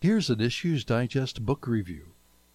Here's an Issues Digest book review.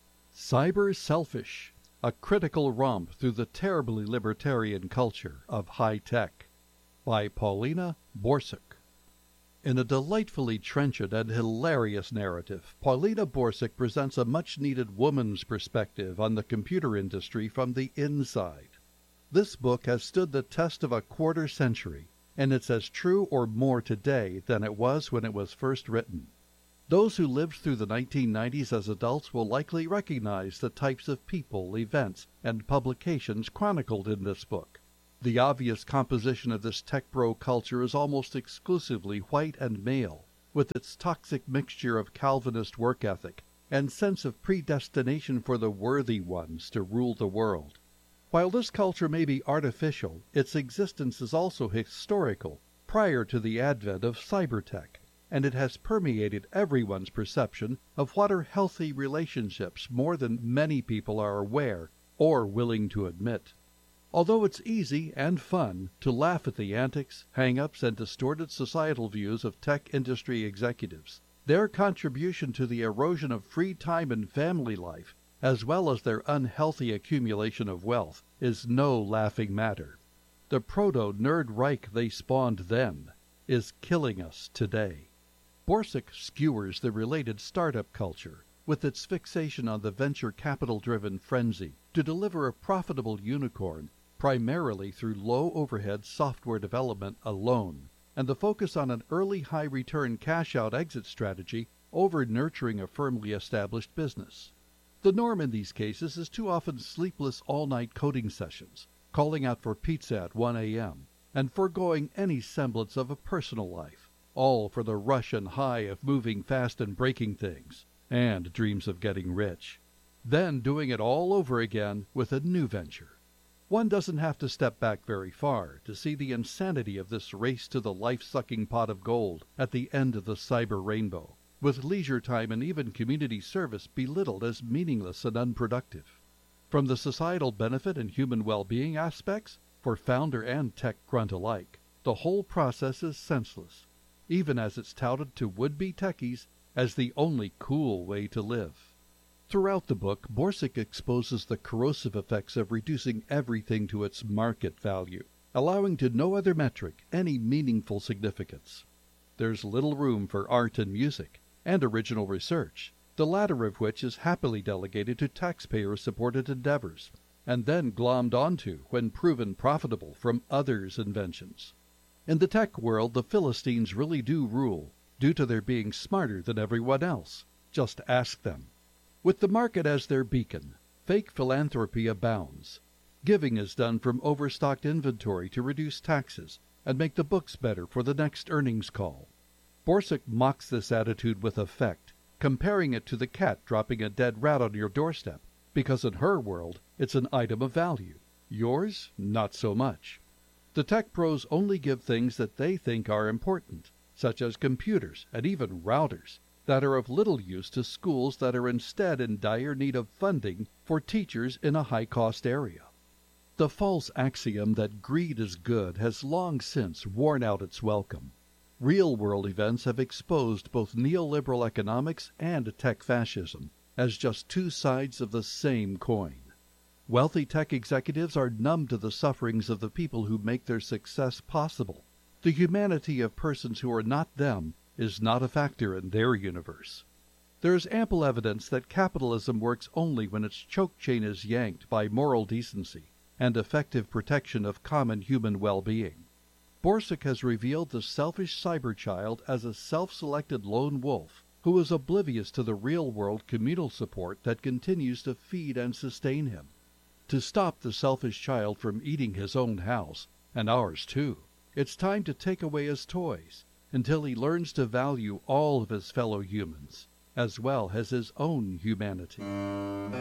Cyber Selfish, a critical romp through the terribly libertarian culture of high tech, by Paulina Borsic. In a delightfully trenchant and hilarious narrative, Paulina Borsic presents a much-needed woman's perspective on the computer industry from the inside. This book has stood the test of a quarter century, and it's as true or more today than it was when it was first written. Those who lived through the 1990s as adults will likely recognize the types of people, events, and publications chronicled in this book. The obvious composition of this tech bro culture is almost exclusively white and male, with its toxic mixture of Calvinist work ethic and sense of predestination for the worthy ones to rule the world. While this culture may be artificial, its existence is also historical, prior to the advent of cybertech, and it has permeated everyone's perception of what are healthy relationships more than many people are aware or willing to admit. Although it's easy and fun to laugh at the antics, hang-ups, and distorted societal views of tech industry executives, their contribution to the erosion of free time and family life, as well as their unhealthy accumulation of wealth, is no laughing matter. The proto-nerd Reich they spawned then is killing us today. Borsic skewers the related startup culture, with its fixation on the venture capital-driven frenzy to deliver a profitable unicorn primarily through low-overhead software development alone, and the focus on an early high-return cash-out exit strategy over nurturing a firmly established business. The norm in these cases is too often sleepless all-night coding sessions, calling out for pizza at 1 a.m., and foregoing any semblance of a personal life, all for the rush and high of moving fast and breaking things, and dreams of getting rich. Then doing it all over again with a new venture. One doesn't have to step back very far to see the insanity of this race to the life-sucking pot of gold at the end of the cyber rainbow, with leisure time and even community service belittled as meaningless and unproductive. From the societal benefit and human well-being aspects, for founder and tech grunt alike, the whole process is senseless, even as it's touted to would-be techies as the only cool way to live. Throughout the book, Borsic exposes the corrosive effects of reducing everything to its market value, allowing to no other metric any meaningful significance. There's little room for art and music, and original research, the latter of which is happily delegated to taxpayer-supported endeavors, and then glommed onto when proven profitable from others' inventions. In the tech world, the Philistines really do rule, due to their being smarter than everyone else. Just ask them. With the market as their beacon, fake philanthropy abounds. Giving is done from overstocked inventory to reduce taxes and make the books better for the next earnings call. Borsic mocks this attitude with effect, comparing it to the cat dropping a dead rat on your doorstep, because in her world it's an item of value. Yours, not so much. The tech pros only give things that they think are important, such as computers and even routers, that are of little use to schools that are instead in dire need of funding for teachers in a high-cost area. The false axiom that greed is good has long since worn out its welcome. Real-world events have exposed both neoliberal economics and tech fascism as just two sides of the same coin. Wealthy tech executives are numb to the sufferings of the people who make their success possible. The humanity of persons who are not them is not a factor in their universe. There is ample evidence that capitalism works only when its choke chain is yanked by moral decency and effective protection of common human well-being. Borsic has revealed the selfish cyberchild as a self-selected lone wolf who is oblivious to the real-world communal support that continues to feed and sustain him. To stop the selfish child from eating his own house, and ours too, it's time to take away his toys until he learns to value all of his fellow humans, as well as his own humanity.